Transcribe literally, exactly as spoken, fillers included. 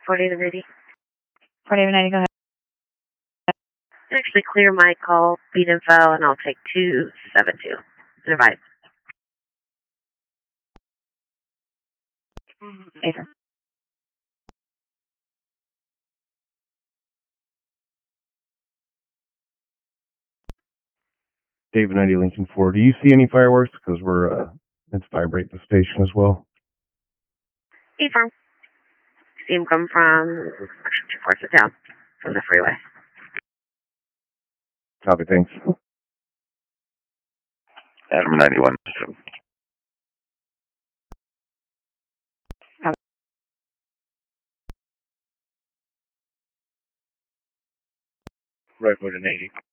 forty-eight eighty. forty-eight ninety, go ahead. Actually, clear my call, beat info, and I'll take two seven two. Advise. Aether. David ninety Lincoln four. Do you see any fireworks? Because we're, uh, it's vibrate the station as well. E-firm. See him come from two fourths of town from the freeway. Copy, thanks. Adam ninety-one. Redwood and eighty.